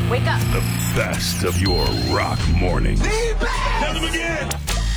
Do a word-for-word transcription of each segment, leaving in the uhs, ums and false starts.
Wake up. The best of your rock mornings. Tell them again.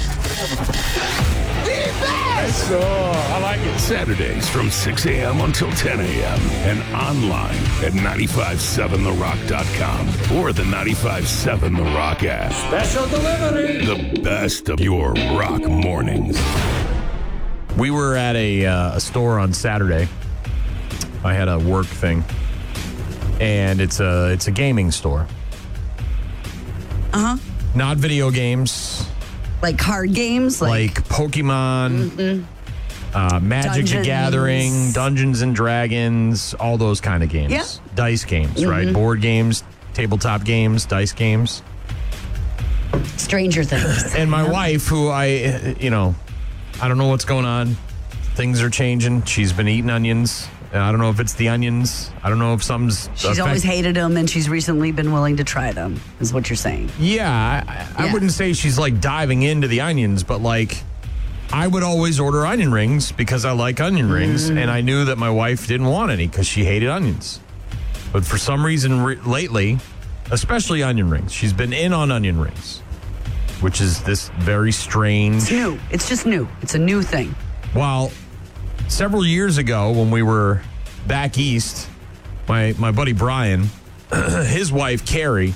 So, I like it. Saturdays from six a.m. until ten a.m. and online at nine five seven the rock dot com or the nine five seven The Rock app. Special delivery. The best of your rock mornings. We were at a, uh, a store on Saturday. I had a work thing, and it's a it's a gaming store. Uh huh. Not video games. Like card games? Like, like Pokemon, mm-hmm. uh, Magic Dungeons. the Gathering, Dungeons and Dragons, all those kind of games. Yeah. Dice games, Mm-hmm. right? Board games, tabletop games, dice games. Stranger Things. And my wife, who I, you know, I don't know what's going on. Things are changing. She's been eating onions. I don't know if it's the onions. I don't know if something's... She's affect- always hated them, and she's recently been willing to try them, is what you're saying. Yeah, I, I Yeah. wouldn't say she's like diving into the onions, but like I would always order onion rings because I like onion rings, Mm. and I knew that my wife didn't want any because she hated onions. But for some reason re- lately, especially onion rings, she's been in on onion rings, which is this very strange... It's new. It's just new. It's a new thing. Well, several years ago when we were back east, my, my buddy Brian, his wife Carrie,